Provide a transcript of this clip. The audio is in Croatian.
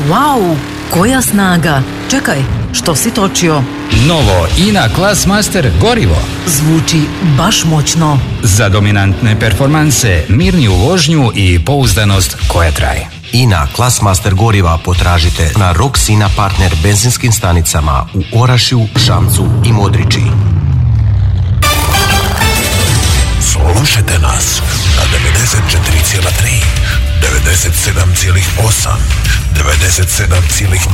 Wow, koja snaga! Čekaj, što si točio? Novo INA Classmaster gorivo. Zvuči baš moćno. Za dominantne performanse, mirniju vožnju i pouzdanost koja traje. INA Classmaster goriva potražite na Roxina partner benzinskim stanicama u Orašju, Šamcu i Modriči. Slušajte nas na 94,3, 97,8, 97,0